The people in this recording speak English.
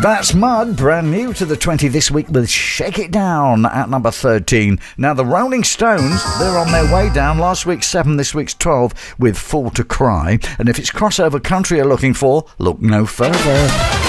That's Mud, brand new to the 20 this week with Shake It Down at number 13. Now the Rolling Stones, they're on their way down. Last week's 7, this week's 12 with Fall to Cry. And if it's crossover country you're looking for, look no further.